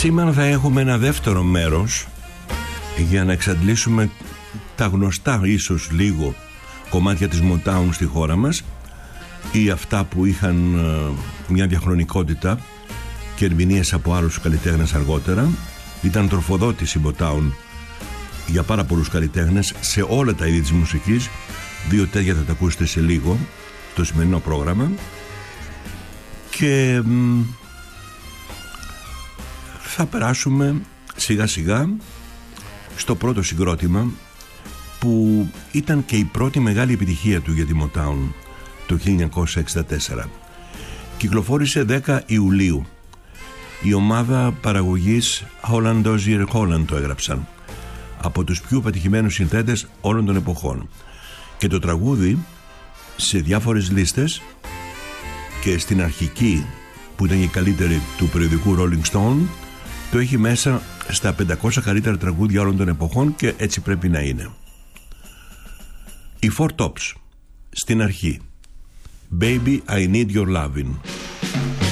Σήμερα θα έχουμε ένα δεύτερο μέρος για να εξαντλήσουμε τα γνωστά ίσως λίγο κομμάτια της Motown στη χώρα μας ή αυτά που είχαν μια διαχρονικότητα και ερμηνείες από άλλους καλλιτέχνες αργότερα. Ήταν τροφοδότηση Motown για πάρα πολλούς καλλιτέχνες σε όλα τα είδη της μουσικής. Δύο τέτοια θα τα ακούσετε σε λίγο το σημερινό πρόγραμμα. Και θα περάσουμε σιγά σιγά στο πρώτο συγκρότημα που ήταν και η πρώτη μεγάλη επιτυχία του για τη Motown το 1964. Κυκλοφόρησε 10 Ιουλίου. Η ομάδα παραγωγής Holland Dozier Holland το έγραψαν, από τους πιο πετυχημένους συνθέτες όλων των εποχών, και το τραγούδι σε διάφορες λίστες και στην αρχική που ήταν η καλύτερη του περιοδικού Rolling Stone το έχει μέσα στα 500 καλύτερα τραγούδια όλων των εποχών, και έτσι πρέπει να είναι. Οι Four Tops στην αρχή. Baby I Need Your Lovin'.